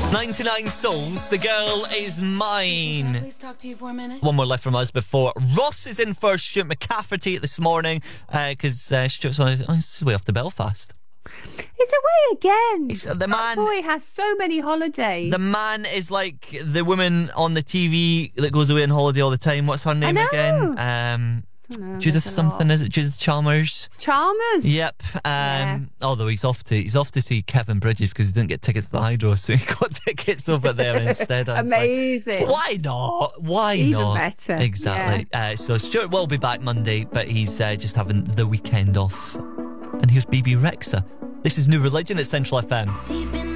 99 Souls, The Girl Is Mine. One more left from us before Ross is in for Stuart McCafferty this morning, because Stuart's on his way off to Belfast. He's away again. That boy has so many holidays. The man is like the woman on the TV that goes away on holiday all the time. What's her name again? Judith something, is it? Judith Chalmers? Yep. Although he's off to see Kevin Bridges because he didn't get tickets to the Hydro, so he got tickets over there instead. Amazing. Like, why not? Why Even not? better. Exactly. Yeah. So Stuart will be back Monday, but he's just having the weekend off. And here's BB Rexa. This is New Religion at Central FM.